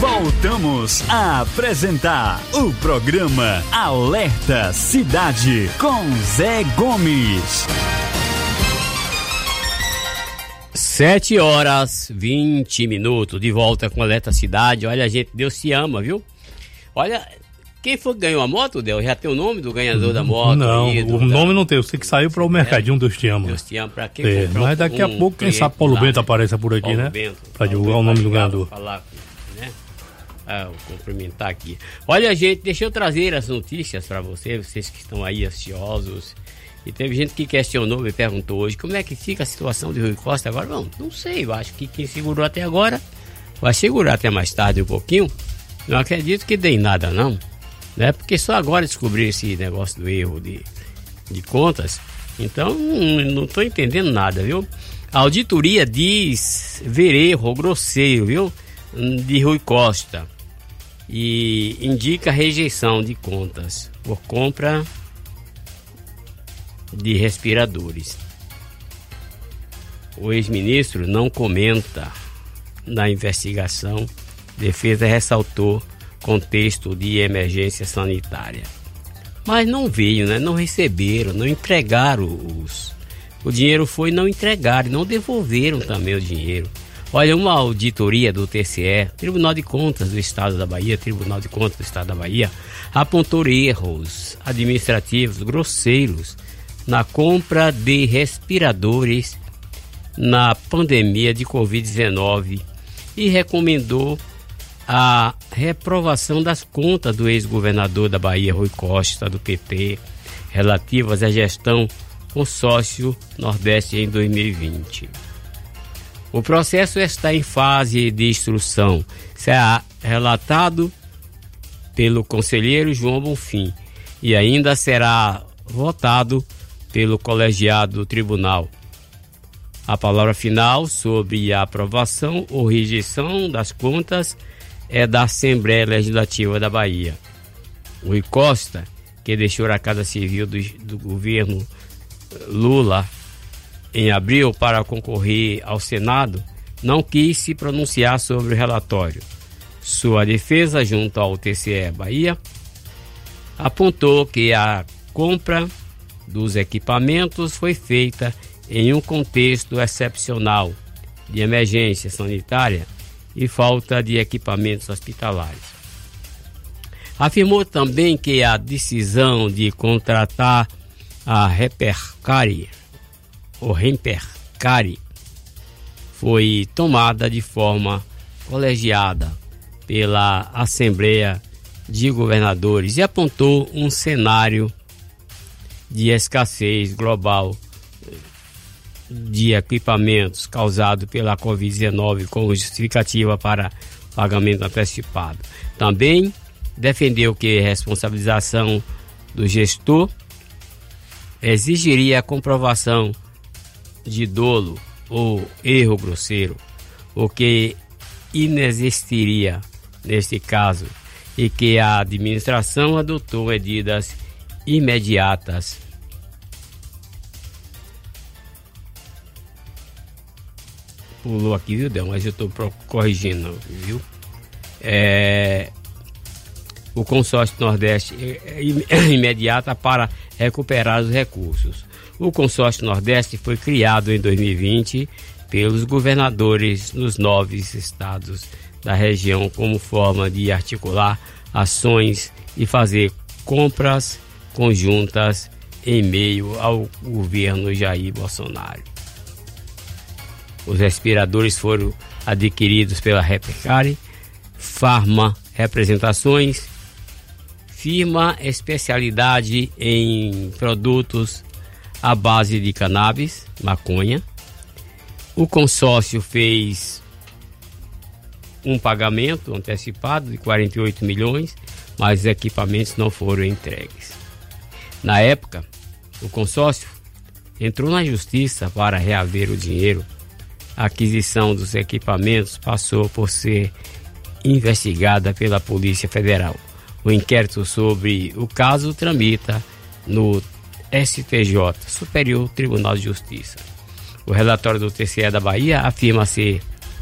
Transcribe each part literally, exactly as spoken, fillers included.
Voltamos a apresentar o programa Alerta Cidade com Zé Gomes. Sete horas, vinte minutos, de volta com Alerta Cidade. Olha, gente, Deus te ama, viu? Olha, quem foi que ganhou a moto, Deus? Já tem o nome do ganhador da moto? Não, aí, o da... nome não tem, eu sei que saiu para o mercadinho, Deus te ama. Deus te ama, pra quem é, mas daqui um, a pouco, quem sabe, Paulo Bento apareça por aqui, Paulo né? Bento, para divulgar o nome do ganhador. Falar, né? Ah, vou cumprimentar aqui. Olha, gente, deixa eu trazer as notícias para vocês, vocês que estão aí ansiosos. E teve gente que questionou, me perguntou hoje, como é que fica a situação de Rui Costa agora? Bom, não sei, eu acho que quem segurou até agora vai segurar até mais tarde um pouquinho. Não acredito que dê em nada, não. Né? Porque só agora descobri esse negócio do erro de, de contas. Então, não estou entendendo nada, viu? A auditoria diz ver erro grosseiro, viu? De Rui Costa. E indica rejeição de contas por compra de respiradores. O ex-ministro não comenta na investigação. Defesa ressaltou contexto de emergência sanitária. Mas não veio, né? Não receberam, não entregaram os... O dinheiro foi, não entregaram, não devolveram também o dinheiro. Olha, uma auditoria do T C E, Tribunal de Contas do Estado da Bahia, Tribunal de Contas do Estado da Bahia, apontou erros administrativos grosseiros na compra de respiradores na pandemia de covid dezenove e recomendou a reprovação das contas do ex-governador da Bahia, Rui Costa, do P T, relativas à gestão consórcio Nordeste em dois mil e vinte. O processo está em fase de instrução. Será relatado pelo conselheiro João Bonfim e ainda será votado pelo colegiado do tribunal. A palavra final sobre a aprovação ou rejeição das contas é da Assembleia Legislativa da Bahia. Rui Costa, que deixou a Casa Civil do, do governo Lula em abril para concorrer ao Senado, não quis se pronunciar sobre o relatório. Sua defesa junto ao T C E Bahia apontou que a compra dos equipamentos foi feita em um contexto excepcional de emergência sanitária e falta de equipamentos hospitalares. Afirmou também que a decisão de contratar a Repercari, ou Rempercari, foi tomada de forma colegiada pela Assembleia de Governadores e apontou um cenário de escassez global de equipamentos causado pela covid dezenove como justificativa para pagamento antecipado. Também defendeu que a responsabilização do gestor exigiria a comprovação de dolo ou erro grosseiro, o que inexistiria neste caso, e que a administração adotou medidas imediatas pulou aqui, viu, Del? Mas eu estou corrigindo, viu? É, o consórcio Nordeste é, é imediata para recuperar os recursos. O consórcio Nordeste foi criado em dois mil e vinte pelos governadores nos nove estados da região como forma de articular ações e fazer compras conjuntas em meio ao governo Jair Bolsonaro. Os respiradores foram adquiridos pela Repercari Pharma Representações, firma especialidade em produtos à base de cannabis, maconha. O consórcio fez um pagamento antecipado de quarenta e oito milhões, mas os equipamentos não foram entregues. Na época, o consórcio entrou na justiça para reaver o dinheiro. A aquisição dos equipamentos passou por ser investigada pela Polícia Federal. O inquérito sobre o caso tramita no S T J, Superior Tribunal de Justiça. O relatório do T C E da Bahia afirma ser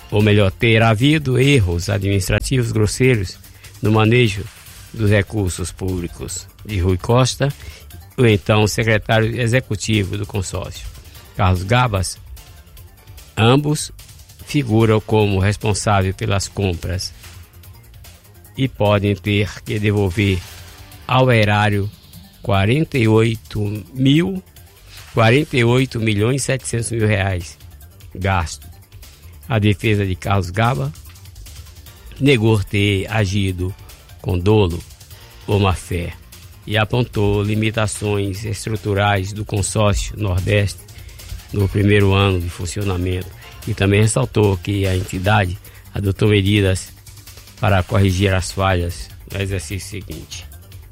ou melhor, ter havido erros administrativos grosseiros no manejo dos recursos públicos de Rui Costa, o então secretário executivo do consórcio, Carlos Gabas. Ambos figuram como responsáveis pelas compras e podem ter que devolver ao erário quarenta e oito mil, quarenta e oito milhões e setecentos mil reais gastos. A defesa de Carlos Gaba negou ter agido com dolo ou má fé e apontou limitações estruturais do consórcio Nordeste no primeiro ano de funcionamento, e também ressaltou que a entidade adotou medidas para corrigir as falhas no exercício seguinte.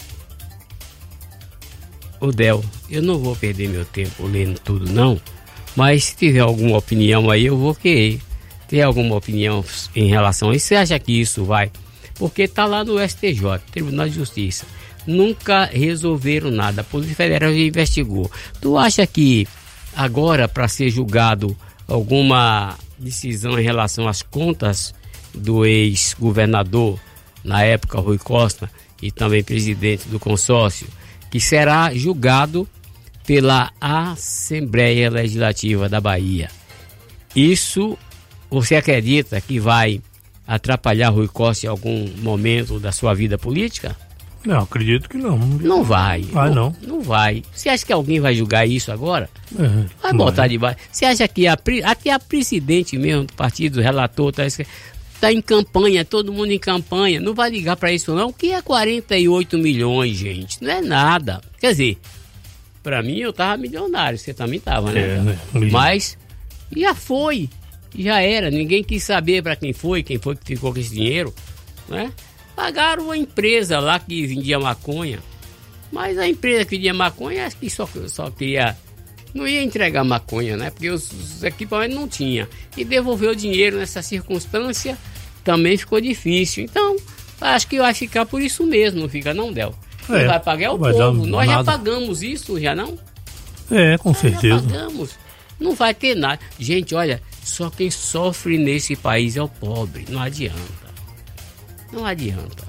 Ô Del, eu não vou perder meu tempo lendo tudo não, mas se tiver alguma opinião aí eu vou querer ter alguma opinião em relação a isso. Você acha que isso vai? Porque está lá no S T J, Tribunal de Justiça. Nunca resolveram nada. A Polícia Federal já investigou. Tu acha que agora, para ser julgado alguma decisão em relação às contas do ex-governador, na época Rui Costa, e também presidente do consórcio, que será julgado pela Assembleia Legislativa da Bahia? Isso, você acredita que vai atrapalhar Rui Costa em algum momento da sua vida política? Não, acredito que não. Não vai. Vai não. Não, não vai. Você acha que alguém vai julgar isso agora? É, vai botar é. debaixo. Você acha que a, até a presidente mesmo do partido, o relator, está tá em campanha, todo mundo em campanha, não vai ligar para isso não? O que é quarenta e oito milhões, gente? Não é nada. Quer dizer, para mim eu tava milionário, você também tava, né? É, né? Mas já foi, já era. Ninguém quis saber para quem foi, quem foi que ficou com esse dinheiro, né? Pagaram uma empresa lá que vendia maconha, mas a empresa que vendia maconha acho que só, só queria, não ia entregar maconha, né? Porque os, os equipamentos não tinha, e devolver o dinheiro nessa circunstância também ficou difícil. Então acho que vai ficar por isso mesmo, não fica não, Del? Quem é, vai pagar é o povo. Nós nada. já pagamos isso, já não? É, com Nós certeza. Já pagamos. Não vai ter nada. Gente, olha, só quem sofre nesse país é o pobre. Não adianta. Não adianta.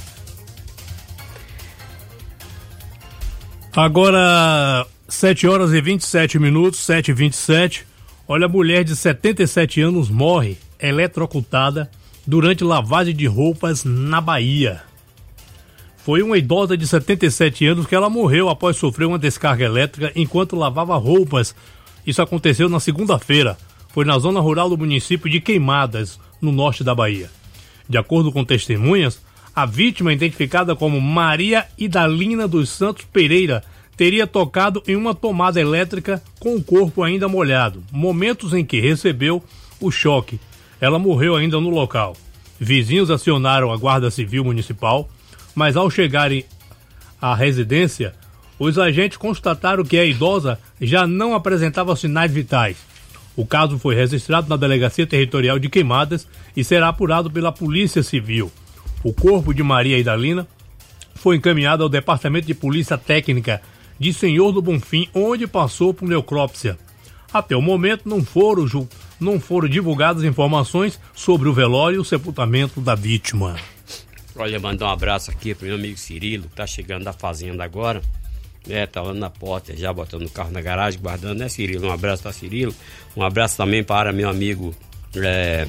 Agora, sete horas e vinte e sete minutos, sete e vinte e sete. Olha, a mulher de setenta e sete anos morre eletrocutada durante lavagem de roupas na Bahia. Foi uma idosa de setenta e sete anos que ela morreu após sofrer uma descarga elétrica enquanto lavava roupas. Isso aconteceu na segunda-feira. Foi na zona rural do município de Queimadas, no norte da Bahia. De acordo com testemunhas, a vítima, identificada como Maria Idalina dos Santos Pereira, teria tocado em uma tomada elétrica com o corpo ainda molhado, momentos em que recebeu o choque. Ela morreu ainda no local. Vizinhos acionaram a Guarda Civil Municipal, mas ao chegarem à residência, os agentes constataram que a idosa já não apresentava sinais vitais. O caso foi registrado na Delegacia Territorial de Queimadas e será apurado pela Polícia Civil. O corpo de Maria Idalina foi encaminhado ao Departamento de Polícia Técnica de Senhor do Bonfim, onde passou por necrópsia. Até o momento não foram, não foram divulgadas informações sobre o velório e o sepultamento da vítima. Olha, mandar um abraço aqui pro meu amigo Cirilo, que tá chegando da fazenda agora. É, tá lá na porta, já botando o carro na garagem, guardando, né, Cirilo? Um abraço para Cirilo. Um abraço também para meu amigo é,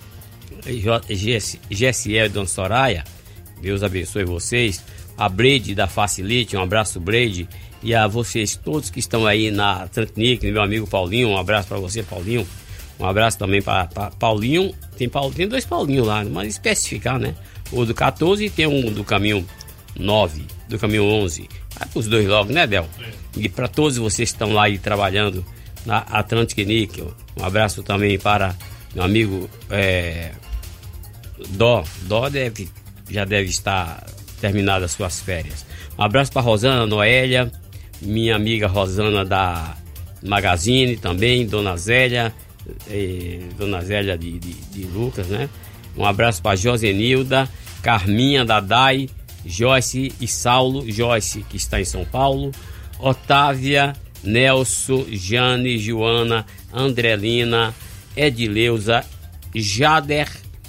Gessiel Dona Soraya. Deus abençoe vocês. A Breide da Facilite, um abraço, Breide. E a vocês todos que estão aí na Trantnic, meu amigo Paulinho, um abraço para você, Paulinho. Um abraço também para Paulinho. Tem, Paulo, tem dois Paulinhos lá, mas especificar, né? O do quatorze e tem um do caminho nove, do caminho onze. Vai pros dois logo, né, Del? E para todos vocês que estão lá aí trabalhando na Atlantic Nickel, um abraço também para meu amigo é, Dó. Dó deve, já deve estar terminada as suas férias. Um abraço para Rosana Noélia, minha amiga Rosana da Magazine também, Dona Zélia, eh, Dona Zélia de, de, de Lucas, né? Um abraço para Josenilda, Carminha da Dai, Joyce e Saulo, Joyce que está em São Paulo, Otávia, Nelson, Jane, Joana, Andrelina, Edileuza Jader,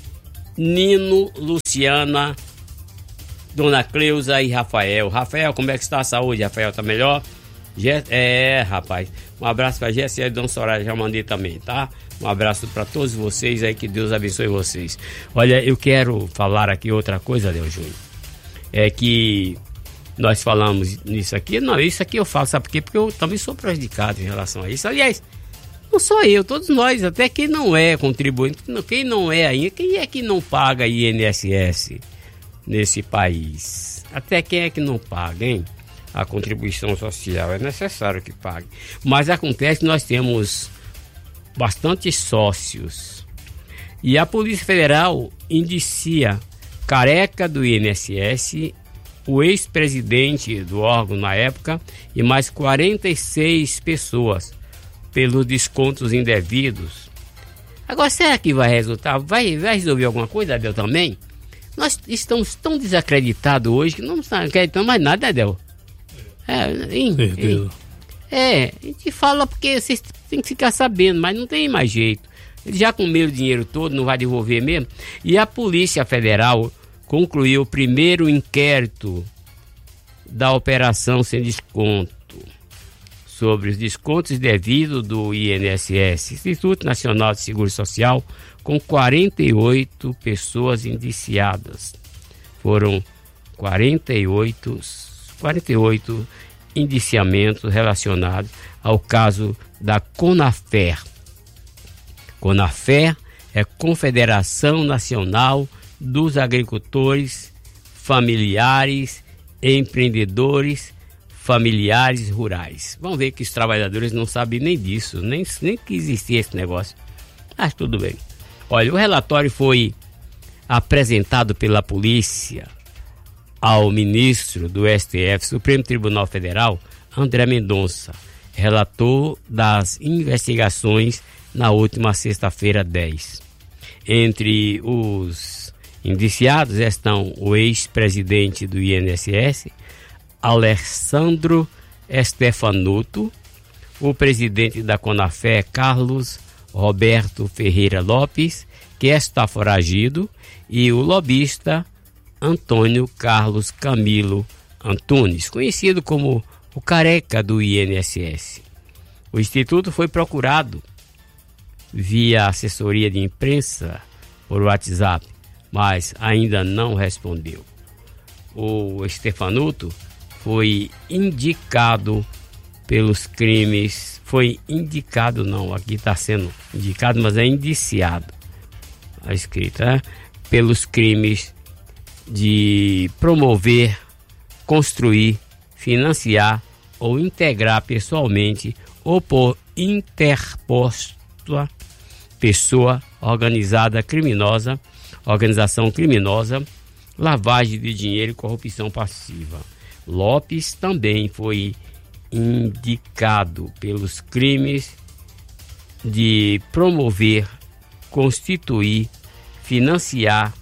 Nino, Luciana, Dona Cleusa e Rafael. Rafael, como é que está a saúde? Rafael, tá melhor? É, rapaz. Um abraço pra Jéssica e Dona Soraya, já mandei também, tá? Um abraço para todos vocês aí, que Deus abençoe vocês. Olha, eu quero falar aqui outra coisa, Deus Júnior. É que nós falamos nisso aqui. Não, isso aqui eu falo, sabe por quê? Porque eu também sou prejudicado em relação a isso. Aliás, não só eu, todos nós, até quem não é contribuinte, quem não é ainda, quem é que não paga I N S S nesse país? Até quem é que não paga, hein? A contribuição social é necessário que pague. Mas acontece que nós temos bastante sócios. E a Polícia Federal indicia Careca do I N S S, o ex-presidente do órgão na época e mais quarenta e seis pessoas pelos descontos indevidos. Agora, será que vai resultar? Vai, vai resolver alguma coisa, Adel, também? Nós estamos tão desacreditados hoje que não estamos acreditando mais nada, Adel. É, hein, hein? É, a gente fala porque vocês têm que ficar sabendo, mas não tem mais jeito. Ele já comeu o dinheiro todo, não vai devolver mesmo. E a Polícia Federal concluiu o primeiro inquérito da Operação Sem Desconto sobre os descontos devidos do I N S S, Instituto Nacional de Seguro Social, com quarenta e oito pessoas indiciadas. Foram quarenta e oito, quarenta e oito indiciamentos relacionados ao caso da Conafer. Conafer é Confederação Nacional dos Agricultores Familiares e Empreendedores Familiares Rurais. Vamos ver que os trabalhadores não sabem nem disso, nem, nem que existia esse negócio. Mas tudo bem. Olha, o relatório foi apresentado pela polícia ao ministro do S T F, Supremo Tribunal Federal, André Mendonça, relator das investigações na última sexta-feira dez. Entre os indiciados estão o ex-presidente do I N S S, Alessandro Stefanuto, o presidente da Conafer, Carlos Roberto Ferreira Lopes, que está foragido, e o lobista Antônio Carlos Camilo Antunes, conhecido como o Careca do I N S S. O Instituto foi procurado via assessoria de imprensa por WhatsApp, mas ainda não respondeu. O Stefanuto foi indicado pelos crimes, foi indicado não, aqui está sendo indicado, mas é indiciado, a escrita, né? Pelos crimes de promover, construir, financiar ou integrar pessoalmente ou por interposta pessoa organizada criminosa, organização criminosa, lavagem de dinheiro e corrupção passiva. Lopes também foi indicado pelos crimes de promover, constituir, financiar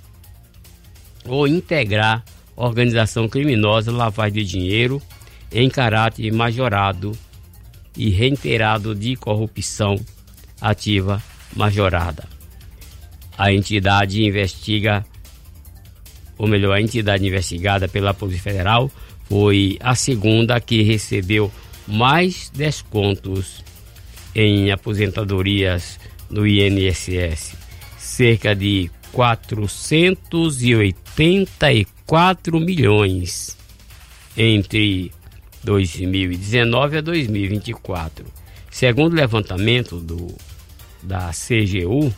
ou integrar organização criminosa, lavagem de dinheiro em caráter majorado e reiterado de corrupção ativa majorada. A entidade investiga, ou melhor, a entidade investigada pela Polícia Federal foi a segunda que recebeu mais descontos em aposentadorias no I N S S, cerca de quatrocentos e oitenta e quatro milhões entre dois mil e dezenove a dois mil e vinte e quatro. Segundo o levantamento do, da C G U,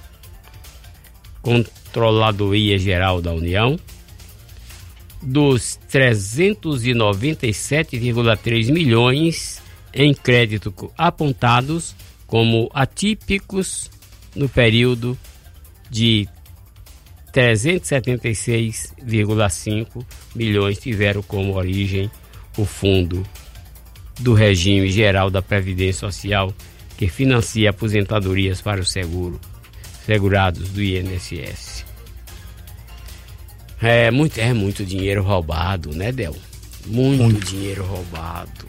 Controladoria Geral da União, dos trezentos e noventa e sete vírgula três milhões em crédito apontados como atípicos no período de trezentos e setenta e seis vírgula cinco milhões tiveram como origem o fundo do regime geral da Previdência Social, que financia aposentadorias para o seguro, segurados do I N S S. É muito, é muito dinheiro roubado, né, Del? Muito, muito dinheiro roubado.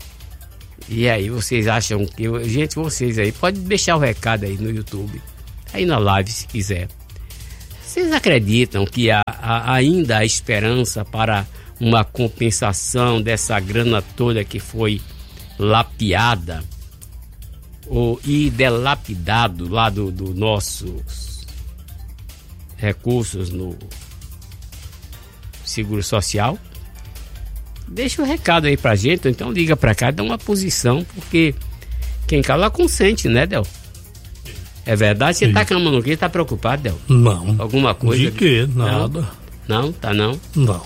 E aí vocês acham que... Gente, vocês aí, pode deixar o recado aí no YouTube. aí na live se quiser. Vocês acreditam que há, há ainda há esperança para uma compensação dessa grana toda que foi lapiada ou, e delapidado lá do, do nossos recursos no Seguro Social? Deixa um recado aí pra gente, ou então liga pra cá e dá uma posição, porque quem cala consente, né, Del? É verdade? Você Sim. tá clamando o quê? Tá preocupado, Del? Não. Alguma coisa? De quê? Nada. Não? Não? Tá não? Não.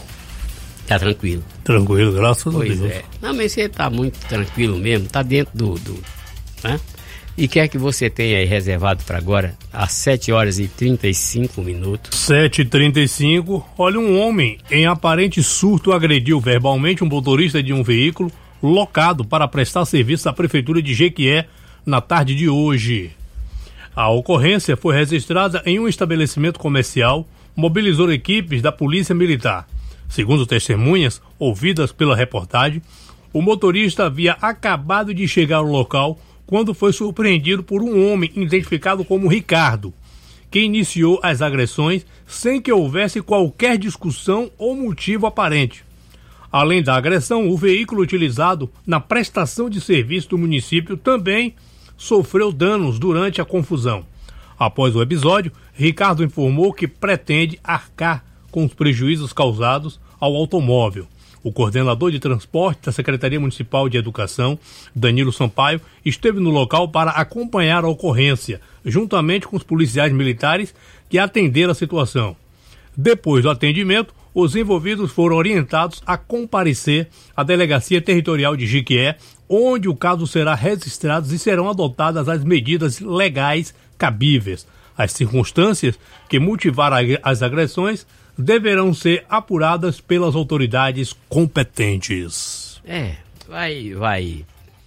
Tá tranquilo? Tranquilo, graças pois a Deus. Pois é. Não, mas você tá muito tranquilo mesmo, tá dentro do... do né? E o que é que você tem aí reservado para agora? Às sete horas e trinta e cinco minutos. sete e trinta e cinco. Olha, um homem em aparente surto agrediu verbalmente um motorista de um veículo locado para prestar serviço à Prefeitura de Jequié na tarde de hoje. A ocorrência foi registrada em um estabelecimento comercial, mobilizou equipes da Polícia Militar. Segundo testemunhas ouvidas pela reportagem, o motorista havia acabado de chegar ao local quando foi surpreendido por um homem identificado como Ricardo, que iniciou as agressões sem que houvesse qualquer discussão ou motivo aparente. Além da agressão, o veículo utilizado na prestação de serviço do município também sofreu danos durante a confusão. Após o episódio, Ricardo informou que pretende arcar com os prejuízos causados ao automóvel. O coordenador de transporte da Secretaria Municipal de Educação, Danilo Sampaio, esteve no local para acompanhar a ocorrência, juntamente com os policiais militares que atenderam a situação. Depois do atendimento, os envolvidos foram orientados a comparecer à Delegacia Territorial de Jequié, onde o caso será registrado e serão adotadas as medidas legais cabíveis. As circunstâncias que motivaram as agressões deverão ser apuradas pelas autoridades competentes. É, vai, vai.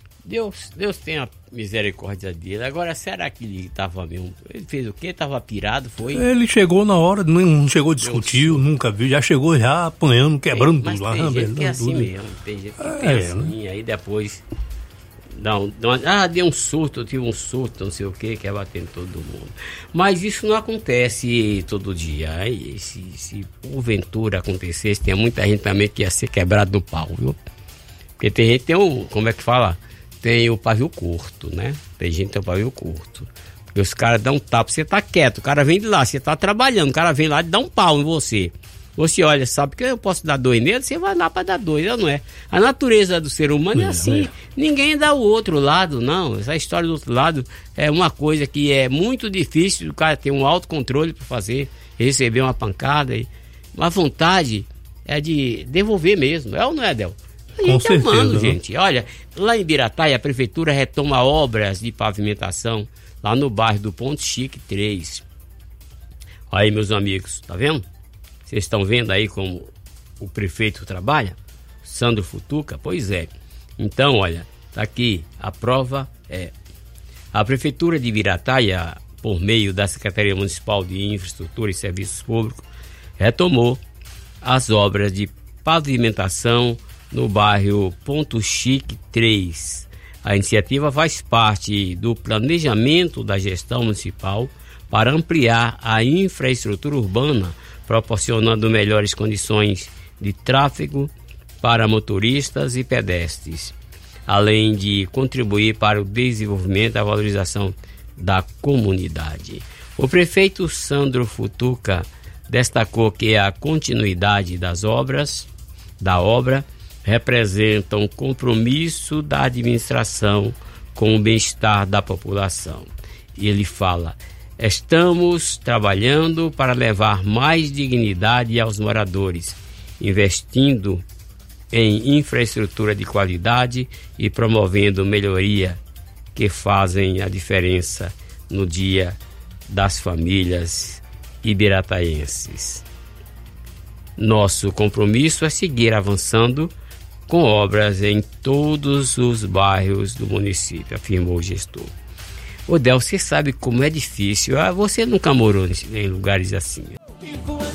Deus, Deus tem a misericórdia dele. Agora, será que ele estava mesmo... Ele fez o quê? Estava pirado, foi? Ele chegou na hora, não chegou, discutiu, Deus. Nunca viu. Já chegou já apanhando, quebrando tudo lá. Tem gente que é assim mesmo. Tem gente que é, é assim, né? Aí depois... Não, não, ah, deu um surto, eu tive um surto, não sei o que, quer bater em todo mundo. Mas isso não acontece todo dia. Aí, se, se porventura acontecesse, tem muita gente também que ia ser quebrado no pau, viu? Porque tem gente que tem o, como é que fala? Tem o pavio curto, né? Tem gente que tem o pavio curto. Porque os caras dão um tapa, você tá quieto, o cara vem de lá, você tá trabalhando, o cara vem lá e dá um pau em você. Você olha, sabe que eu posso dar dois nele, você vai lá para dar dois, não é? A natureza do ser humano é, é assim, é. Ninguém dá o outro lado, não. Essa história do outro lado é uma coisa que é muito difícil do cara ter um autocontrole para fazer, receber uma pancada. E... a vontade é de devolver mesmo, é ou não é, Del? A gente Com é humano, certeza, gente. Olha, lá em Birataia, a prefeitura retoma obras de pavimentação lá no bairro do Ponto Chique três. Aí, meus amigos, tá vendo? Vocês estão vendo aí como o prefeito trabalha? Sandro Futuca? Pois é. Então, olha, tá aqui, a prova é... A Prefeitura de Birataia, por meio da Secretaria Municipal de Infraestrutura e Serviços Públicos, retomou as obras de pavimentação no bairro Ponto Chique três. A iniciativa faz parte do planejamento da gestão municipal para ampliar a infraestrutura urbana, proporcionando melhores condições de tráfego para motoristas e pedestres, além de contribuir para o desenvolvimento e a valorização da comunidade. O prefeito Sandro Futuca destacou que a continuidade das obras, da obra, representa um compromisso da administração com o bem-estar da população. E ele fala: estamos trabalhando para levar mais dignidade aos moradores, investindo em infraestrutura de qualidade e promovendo melhoria que fazem a diferença no dia das famílias ibirataenses. Nosso compromisso é seguir avançando com obras em todos os bairros do município, afirmou o gestor. Ô Del, você sabe como é difícil. Ah, você nunca morou em lugares assim.